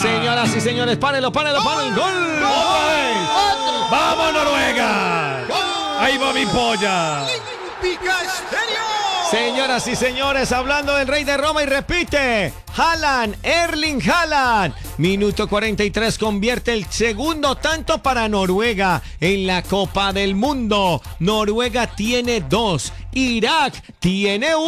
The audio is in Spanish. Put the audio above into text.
Señoras y señores, párenlo. ¡Gol! ¡Otra vez! ¡Vamos, Noruega! ¡Ahí va mi polla! Señoras y señores, hablando del rey de Roma y repite, Erling Haaland, minuto 43, convierte el segundo tanto para Noruega en la Copa del Mundo. Noruega tiene 2, Irak tiene 1.